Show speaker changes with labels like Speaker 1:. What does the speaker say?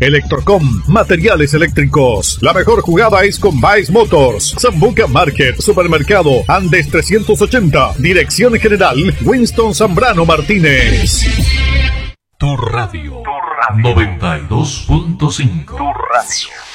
Speaker 1: Electrocom, materiales eléctricos. La mejor jugada es con Baez Motors. Zambuca Market, Supermercado Andes 380. Dirección General Winston Zambrano Martínez.
Speaker 2: Tu radio. 92.5. Tu radio.